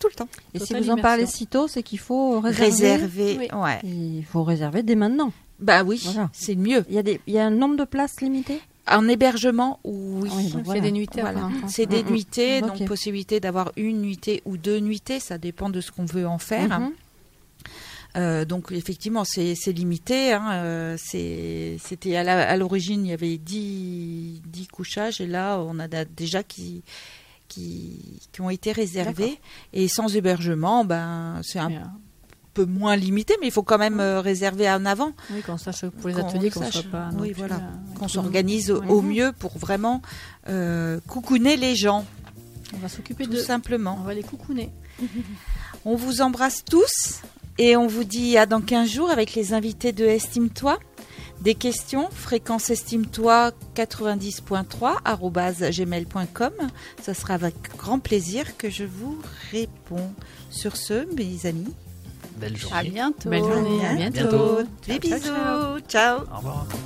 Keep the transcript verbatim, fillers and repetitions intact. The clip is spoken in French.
tout le temps. Et Totale si vous en immersion. parlez si tôt, c'est qu'il faut réserver. Réserver, Oui. ouais. Il faut réserver dès maintenant. Bah oui, Voilà. c'est mieux. Il y a des, il y a un nombre de places limité. En hébergement, oui. Oui, donc C'est voilà. des nuitées à Voilà. prendre en compte. C'est des Mm, mm. nuitées, Ok. donc possibilité d'avoir une nuitée ou deux nuitées, ça dépend de ce qu'on veut en faire. Mhm. Euh, donc effectivement, c'est, c'est limité. Hein, euh, c'est, c'était à, la, à l'origine, il y avait dix, dix couchages et là, on a da- déjà qui, qui, qui ont été réservés. D'accord. Et sans hébergement, ben, c'est un Et, euh, peu moins limité, mais il faut quand même euh, réserver en avant. Oui, qu'on sache pour les Qu'on ateliers, qu'on sache. soit pas. non Oui, plus, voilà. euh, Qu'on tout- s'organise au, Ouais. au mieux pour vraiment euh, coucouner les gens, On va s'occuper tout de. simplement. On va les coucouner. On vous embrasse tous et on vous dit à dans quinze jours avec les invités de Estime-toi. Des questions, fréquence estime-toi quatre-vingt-dix point trois arobase gmail point com. Ça sera avec grand plaisir que je vous réponds. Sur ce, mes amis, Belle journée. À bientôt. Belle journée. À bientôt. des Ciao, ciao, bisous. ciao. Ciao. Au revoir.